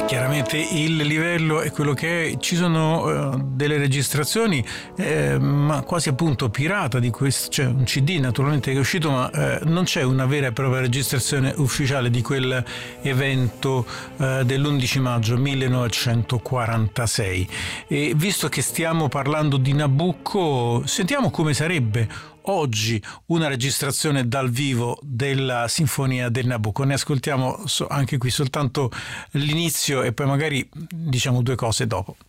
Chiaramente il livello è quello che è. Ci sono delle registrazioni ma quasi appunto pirata di questo, c'è un CD naturalmente che è uscito, ma non c'è una vera e propria registrazione ufficiale di quel evento dell'11 maggio 1946. E visto che stiamo parlando di Nabucco, sentiamo come sarebbe oggi una registrazione dal vivo della Sinfonia del Nabucco. Ne ascoltiamo anche qui soltanto l'inizio e poi magari diciamo due cose dopo.